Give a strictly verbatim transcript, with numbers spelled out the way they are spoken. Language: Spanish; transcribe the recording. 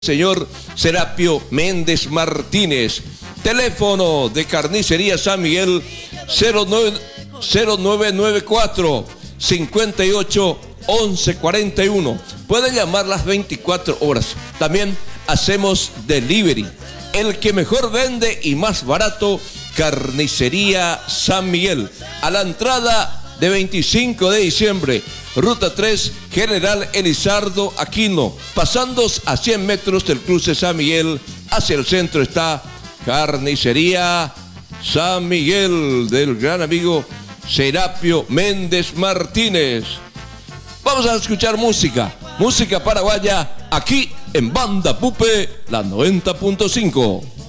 Señor Serapio Méndez Martínez. Teléfono de Carnicería San Miguel cero nueve nueve cuatro, cinco ocho, once cuarenta y uno. Pueden llamar las veinticuatro horas. También hacemos delivery. El que mejor vende y más barato, Carnicería San Miguel. A la entrada de veinticinco de diciembre. Ruta tres, General Elizardo Aquino. Pasando a cien metros del cruce San Miguel, hacia el centro está Carnicería San Miguel del gran amigo Serapio Méndez Martínez. Vamos a escuchar música, música paraguaya, aquí en Banda Pupe, la noventa punto cinco.